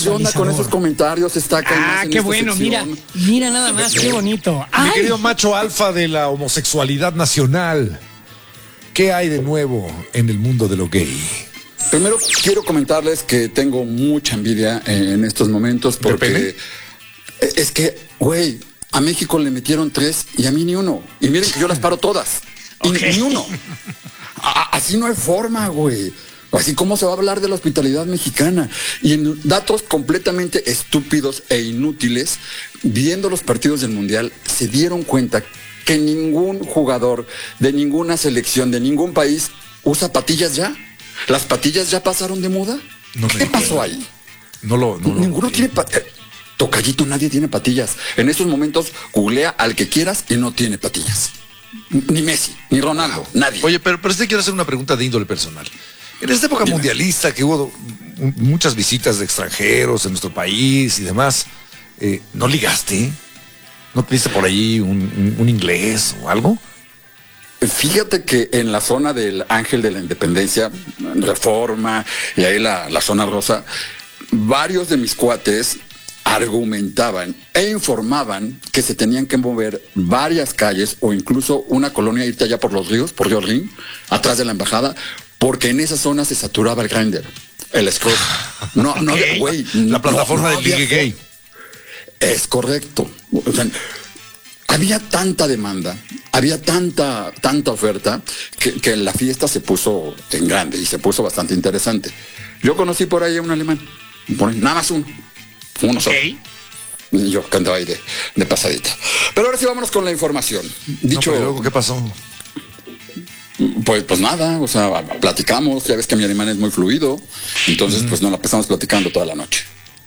onda con esos comentarios? Está acá. Qué bueno, mira nada más, qué bonito. Mi querido macho alfa de la homosexualidad nacional, ¿qué hay de nuevo en el mundo de lo gay? Primero quiero comentarles que tengo mucha envidia en estos momentos porque es que, güey, a México le metieron 3 y a mí ni uno. Y miren que yo las paro todas. Y ni uno. Así no hay forma, güey. Así como se va a hablar de la hospitalidad mexicana. Y en datos completamente estúpidos e inútiles, viendo los partidos del Mundial, se dieron cuenta que ningún jugador de ninguna selección, de ningún país, usa patillas ya. ¿Las patillas ya pasaron de moda? ¿Qué pasó ahí? Ninguno tiene patillas. Tocallito, nadie tiene patillas. En estos momentos, googlea al que quieras y no tiene patillas. Ni Messi, ni Ronaldo, nadie. Oye, pero sí quiero hacer una pregunta de índole personal. En esta época mundialista que hubo muchas visitas de extranjeros en nuestro país y demás, ¿no ligaste? ¿No pediste por ahí un inglés o algo? Fíjate que en la zona del Ángel de la Independencia, Reforma y ahí la zona rosa, varios de mis cuates argumentaban e informaban que se tenían que mover varias calles o incluso una colonia, irte allá por los ríos, por Río Rin, atrás de la embajada, porque en esa zona se saturaba el Grindr, el Scott. Güey. La plataforma del ligue gay. Es correcto. O sea, había tanta demanda, había tanta oferta que la fiesta se puso en grande y se puso bastante interesante. Yo conocí por ahí a un alemán, nada más uno solo. Y yo que andaba ahí de pasadita. Pero ahora sí vámonos con la información. Dicho, luego, ¿qué pasó? Pues nada, o sea, platicamos, ya ves que mi alemán es muy fluido, entonces pues nos la pasamos platicando toda la noche.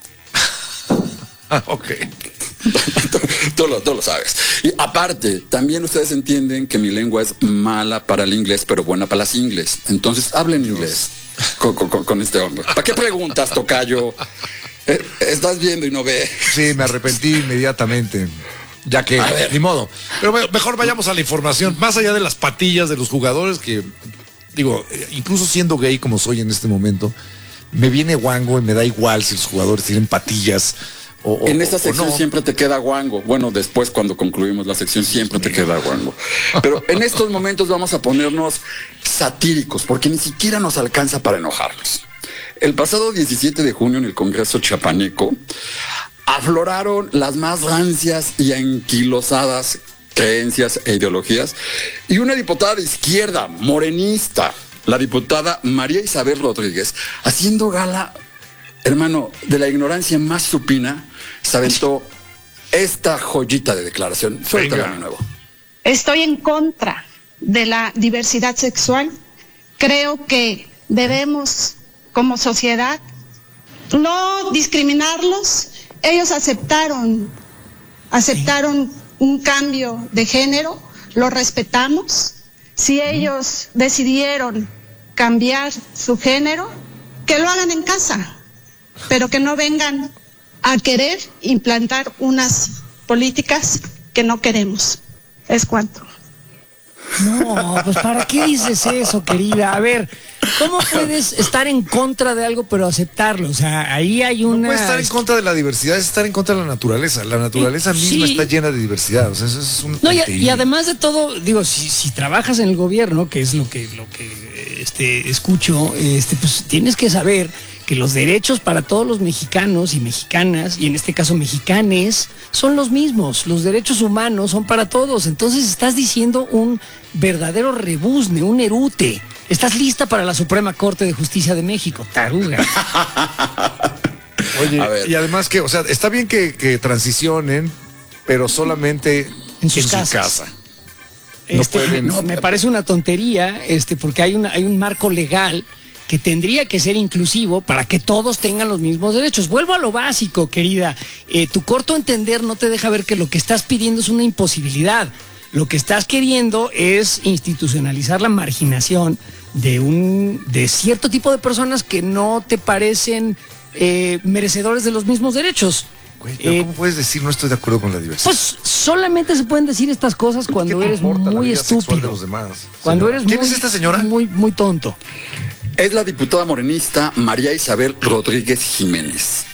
Ok. Tú lo sabes. Y aparte, también ustedes entienden que mi lengua es mala para el inglés, pero buena para las ingles. Entonces, hablen inglés con este hombre. ¿Para qué preguntas, tocayo? Estás viendo y no ve. Sí, me arrepentí inmediatamente. Ya que, ni modo. Pero bueno, mejor vayamos a la información. Más allá de las patillas de los jugadores, que, digo, incluso siendo gay como soy en este momento, me viene guango y me da igual si los jugadores tienen patillas. En esta sección siempre te queda guango. Bueno, después cuando concluimos la sección siempre te queda guango. Pero en estos momentos vamos a ponernos satíricos, porque ni siquiera nos alcanza para enojarnos. El pasado 17 de junio en el Congreso Chiapaneco afloraron las más rancias y anquilosadas creencias e ideologías, y una diputada de izquierda, morenista, la diputada María Isabel Rodríguez, haciendo gala, hermano, de la ignorancia más supina, se aventó esta joyita de declaración. Suéltala de nuevo. Estoy en contra de la diversidad sexual. Creo que debemos, como sociedad, no discriminarlos. Ellos aceptaron un cambio de género, lo respetamos. Si ellos decidieron cambiar su género, que lo hagan en casa, pero que no vengan a querer implantar unas políticas que no queremos. Es cuanto. No, pues ¿para qué dices eso, querida? A ver, ¿cómo puedes estar en contra de algo pero aceptarlo? O sea, ahí hay una... No puedes estar en contra de la diversidad, es estar en contra de la naturaleza. La naturaleza misma está llena de diversidad. O sea, eso es un... No, y además de todo, digo, si trabajas en el gobierno, que es lo que escucho, pues tienes que saber que los derechos para todos los mexicanos y mexicanas, y en este caso mexicanes, son los mismos. Los derechos humanos son para todos. Entonces estás diciendo un verdadero rebuzne, un erute. Estás lista para la Suprema Corte de Justicia de México, taruga. Oye, y además que, o sea, está bien que transicionen, pero solamente en su casa. Me parece una tontería, porque hay un marco legal que tendría que ser inclusivo para que todos tengan los mismos derechos. Vuelvo a lo básico, querida. Tu corto entender no te deja ver que lo que estás pidiendo es una imposibilidad. Lo que estás queriendo es institucionalizar la marginación de cierto tipo de personas que no te parecen merecedores de los mismos derechos. Güey, ¿cómo puedes decir no estoy de acuerdo con la diversidad? Pues solamente se pueden decir estas cosas cuando eres muy estúpido. Cuando eres ¿Quién es esta señora? Muy tonto. Es la diputada morenista María Isabel Rodríguez Jiménez.